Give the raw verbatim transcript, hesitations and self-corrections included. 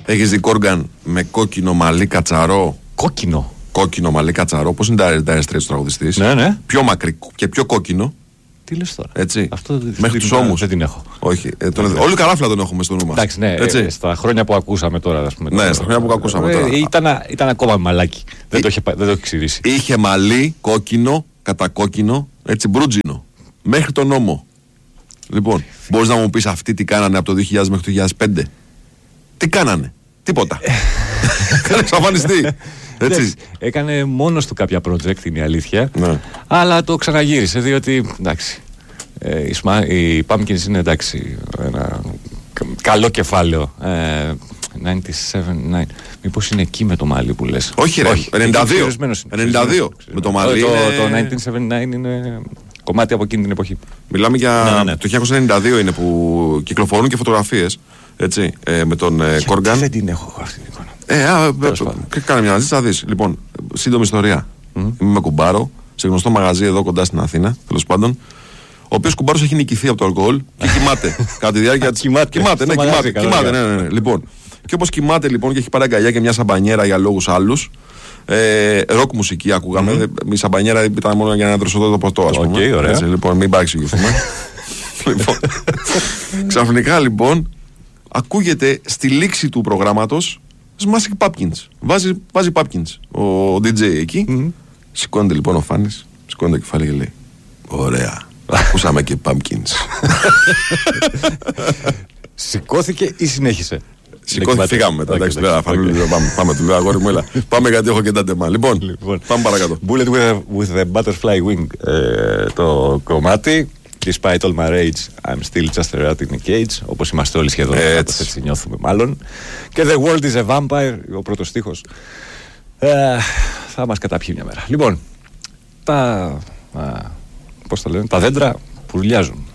Έχεις δει Κόργαν με κόκκινο μαλλί κατσαρό? Κόκκινο. Κόκκινο μαλλί κατσαρό. Πώς είναι τα Dire Straits τραγουδιστής? Ναι, ναι. Πιο μακρύ και πιο κόκκινο. Τι λες τώρα? Έτσι. Αυτό μέχρι τους ώμους. Δεν την έχω. Όχι. Ε, τον... Όλοι καράφλα τον έχουμε στο νου μας. Εντάξει, ναι. Ε, στα χρόνια που ακούσαμε τώρα. Ας πούμε, ναι, τώρα, στα χρόνια που ακούσαμε τώρα. Ε, ήταν, ήταν ακόμα μαλάκι. Δεν, ε, το είχε, δεν το έχει ξηρίσει. Είχε μαλλί κόκκινο, κατακόκκινο, έτσι μπρούτζινο. Μέχρι τον ώμο. Λοιπόν, μπορείς να μου πεις αυτοί τι κάνανε από το δύο χιλιάδες μέχρι το δύο χιλιάδες πέντε? Τι κάνανε? Τίποτα. Κάνε εξαφανιστεί. Έτσι. Έκανε μόνος του κάποια project, είναι η αλήθεια. Ναι. Αλλά το ξαναγύρισε, διότι εντάξει, ε, οι Pumpkins είναι εντάξει, ένα καλό κεφάλαιο. Ε, ενενήντα επτά, εννιά. Μήπως είναι εκεί με το μάλι που λες? Όχι ρε, Όχι, ενενήντα δύο. ενενήντα δύο. Με το μάλι. Το, είναι... το χίλια εννιακόσια εβδομήντα εννιά είναι κομμάτι από εκείνη την εποχή. Μιλάμε για ναι, ναι. το χίλια εννιακόσια ενενήντα δύο είναι που κυκλοφορούν και φωτογραφίες. Έτσι, ε, με τον ε, Κόργαν. Δεν την έχω αυτή την εικόνα. Ε, α, ε, κάνε μια ζήτηση, θα δεις. Λοιπόν, σύντομη ιστορία. Mm. Είμαι με κουμπάρο σε γνωστό μαγαζί εδώ κοντά στην Αθήνα, τέλος πάντων. Ο οποίος κουμπάρος έχει νικηθεί από το αλκοόλ και κοιμάται κατά τη διάρκεια της. Κοιμάται, κοιμάται, ναι, κοιμάται, κοιμάται, ναι, ναι, ναι. Λοιπόν, και όπως κοιμάται λοιπόν και έχει πάρει αγκαλιά και μια σαμπανιέρα για λόγους άλλους. Ε, ροκ μουσική ακούγαμε. Mm-hmm. Η σαμπανιέρα ήταν μόνο για να δροσοδώ το ποτό, ας πούμε. Okay, έτσι, λοιπόν, μην παρεξηγηθούμε. Λοιπόν, ξαφνικά λοιπόν ακούγεται στη λήξη του προγράμματος Smashing Pumpkins. Βάζει, βάζει Pumpkins ο ντι τζέι εκεί. Mm-hmm. Σηκώνεται λοιπόν ο Φάνης, σηκώνεται το κεφάλι και λέει: ωραία, ακούσαμε και Pumpkins. Σηκώθηκε ή συνέχισε? Σηκώθηκε, φύγαμε μετά. Εντάξει, okay, okay. Πάμε, πάμε, του λέω αγόρι μου, έλα. Πάμε γιατί έχω και τα τεμά. Λοιπόν, λοιπόν, πάμε παρακάτω. Bullet with, with the Butterfly Wing, ε, το κομμάτι. Despite all my rage, I'm still just a rat in a cage. Όπως είμαστε όλοι σχεδόν, έτσι. έτσι νιώθουμε μάλλον. Και The world is a vampire, ο πρώτος στίχος. Ε, θα μας καταπιεί μια μέρα. Λοιπόν, τα, α, πώς τα λένε, τα δέντρα πουρλιάζουν.